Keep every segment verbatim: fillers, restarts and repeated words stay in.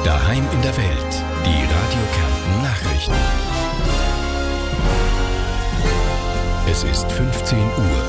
Daheim in der Welt. Die Radio Kärnten Nachrichten. Es ist fünfzehn Uhr.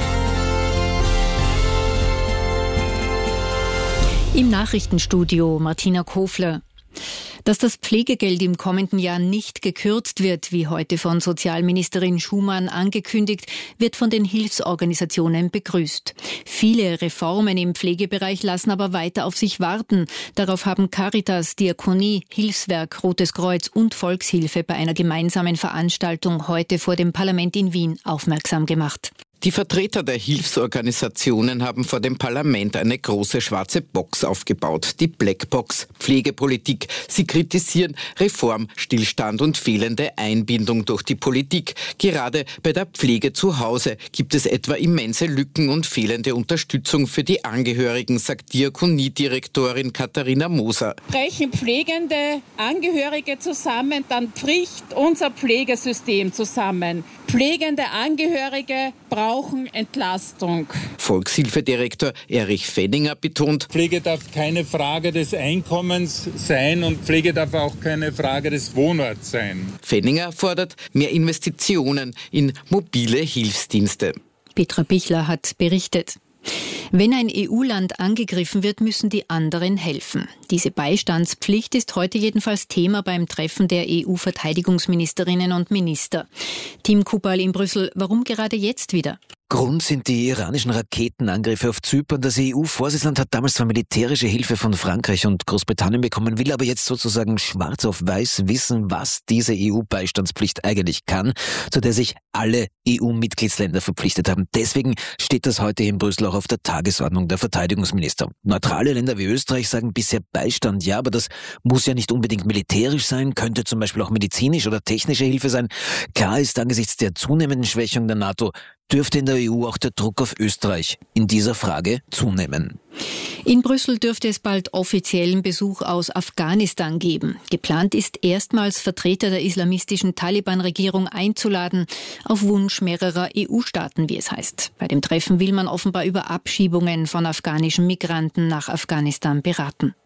Im Nachrichtenstudio Martina Kofler. Dass das Pflegegeld im kommenden Jahr nicht gekürzt wird, wie heute von Sozialministerin Schumann angekündigt, wird von den Hilfsorganisationen begrüßt. Viele Reformen im Pflegebereich lassen aber weiter auf sich warten. Darauf haben Caritas, Diakonie, Hilfswerk, Rotes Kreuz und Volkshilfe bei einer gemeinsamen Veranstaltung heute vor dem Parlament in Wien aufmerksam gemacht. Die Vertreter der Hilfsorganisationen haben vor dem Parlament eine große schwarze Box aufgebaut, die Blackbox Pflegepolitik. Sie kritisieren Reform, Stillstand und fehlende Einbindung durch die Politik. Gerade bei der Pflege zu Hause gibt es etwa immense Lücken und fehlende Unterstützung für die Angehörigen, sagt Diakoniedirektorin Katharina Moser. Brechen pflegende Angehörige zusammen, dann bricht unser Pflegesystem zusammen. Pflegende Angehörige brauchen Entlastung. Volkshilfedirektor Erich Fenninger betont: Pflege darf keine Frage des Einkommens sein und Pflege darf auch keine Frage des Wohnorts sein. Fenninger fordert mehr Investitionen in mobile Hilfsdienste. Petra Bichler hat berichtet. Wenn ein E U-Land angegriffen wird, müssen die anderen helfen. Diese Beistandspflicht ist heute jedenfalls Thema beim Treffen der E U-Verteidigungsministerinnen und Minister. Tim Kubal in Brüssel, warum gerade jetzt wieder? Grund sind die iranischen Raketenangriffe auf Zypern. Das E U-Vorsitzland hat damals zwar militärische Hilfe von Frankreich und Großbritannien bekommen, will aber jetzt sozusagen schwarz auf weiß wissen, was diese E U-Beistandspflicht eigentlich kann, zu der sich alle E U-Mitgliedsländer verpflichtet haben. Deswegen steht das heute in Brüssel auch auf der Tagesordnung der Verteidigungsminister. Neutrale Länder wie Österreich sagen bisher Beistand, ja, aber das muss ja nicht unbedingt militärisch sein, könnte zum Beispiel auch medizinisch oder technische Hilfe sein. Klar ist, angesichts der zunehmenden Schwächung der NATO dürfte in der E U auch der Druck auf Österreich in dieser Frage zunehmen. In Brüssel dürfte es bald offiziellen Besuch aus Afghanistan geben. Geplant ist erstmals Vertreter der islamistischen Taliban-Regierung einzuladen, auf Wunsch mehrerer E U-Staaten, wie es heißt. Bei dem Treffen will man offenbar über Abschiebungen von afghanischen Migranten nach Afghanistan beraten.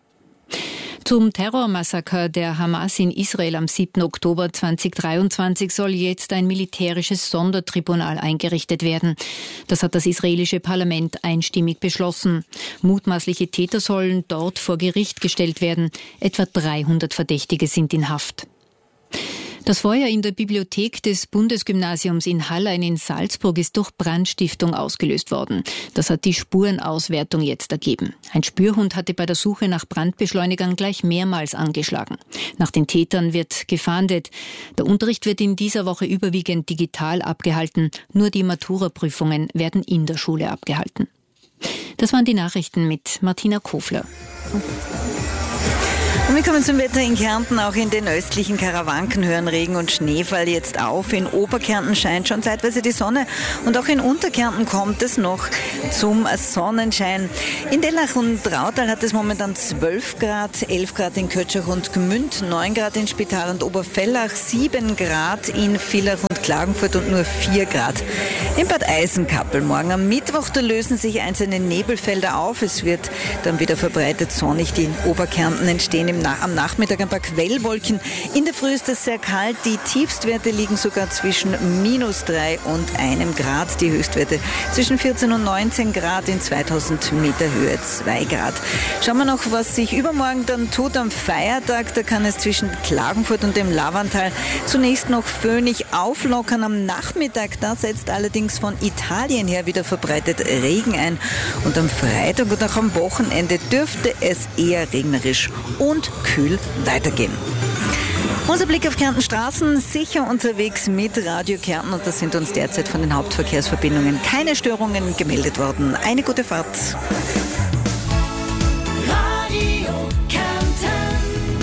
Zum Terrormassaker der Hamas in Israel am siebten Oktober zweitausenddreiundzwanzig soll jetzt ein militärisches Sondertribunal eingerichtet werden. Das hat das israelische Parlament einstimmig beschlossen. Mutmaßliche Täter sollen dort vor Gericht gestellt werden. Etwa dreihundert Verdächtige sind in Haft. Das Feuer in der Bibliothek des Bundesgymnasiums in Hallein in Salzburg ist durch Brandstiftung ausgelöst worden. Das hat die Spurenauswertung jetzt ergeben. Ein Spürhund hatte bei der Suche nach Brandbeschleunigern gleich mehrmals angeschlagen. Nach den Tätern wird gefahndet. Der Unterricht wird in dieser Woche überwiegend digital abgehalten. Nur die Maturaprüfungen werden in der Schule abgehalten. Das waren die Nachrichten mit Martina Kofler. Und wir kommen zum Wetter in Kärnten. Auch in den östlichen Karawanken hören Regen und Schneefall jetzt auf. In Oberkärnten scheint schon zeitweise die Sonne und auch in Unterkärnten kommt es noch zum Sonnenschein. In Dellach und Trautal hat es momentan zwölf Grad, elf Grad in Kötschach und Gmünd, neun Grad in Spital und Oberfellach, sieben Grad in Villach und Klagenfurt und nur vier Grad in Bad Eisenkappel. Morgen am Mittwoch, da lösen sich einzelne Nebelfelder auf. Es wird dann wieder verbreitet sonnig. Die Oberkärnten entstehen im Na- am Nachmittag ein paar Quellwolken. In der Früh ist es sehr kalt. Die Tiefstwerte liegen sogar zwischen minus drei und einem Grad. Die Höchstwerte zwischen vierzehn und neunzehn Grad in zweitausend Meter Höhe, zwei Grad. Schauen wir noch, was sich übermorgen dann tut am Feiertag. Da kann es zwischen Klagenfurt und dem Lavantal zunächst noch föhnig auflockern. Am Nachmittag, da setzt allerdings von Italien her wieder verbreitet Regen ein. Und am Freitag und auch am Wochenende dürfte es eher regnerisch und kühl weitergehen. Unser Blick auf Kärnten Straßen, sicher unterwegs mit Radio Kärnten und das sind uns derzeit von den Hauptverkehrsverbindungen keine Störungen gemeldet worden. Eine gute Fahrt. Radio Kärnten.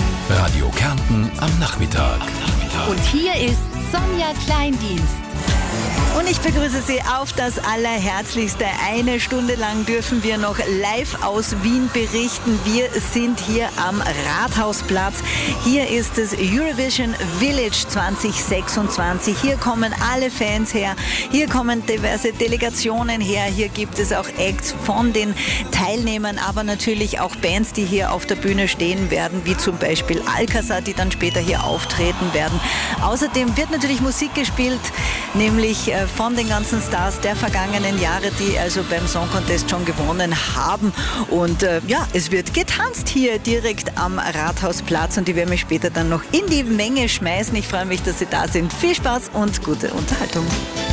Radio Kärnten am Nachmittag. Und hier ist Sonja Kleindienst. Und ich begrüße Sie auf das Allerherzlichste. Eine Stunde lang dürfen wir noch live aus Wien berichten. Wir sind hier am Rathausplatz. Hier ist das Eurovision Village zwanzig sechsundzwanzig. Hier kommen alle Fans her. Hier kommen diverse Delegationen her. Hier gibt es auch Acts von den Teilnehmern, aber natürlich auch Bands, die hier auf der Bühne stehen werden, wie zum Beispiel Alcazar, die dann später hier auftreten werden. Außerdem wird natürlich Musik gespielt, nämlich von den ganzen Stars der vergangenen Jahre, die also beim Song Contest schon gewonnen haben. Und äh, ja, es wird getanzt hier direkt am Rathausplatz und die werden mich später dann noch in die Menge schmeißen. Ich freue mich, dass Sie da sind. Viel Spaß und gute Unterhaltung.